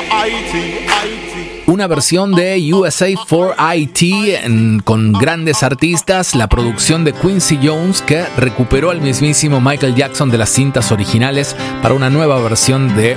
Una versión de USA for IT con grandes artistas, la producción de Quincy Jones, que recuperó al mismísimo Michael Jackson de las cintas originales para una nueva versión de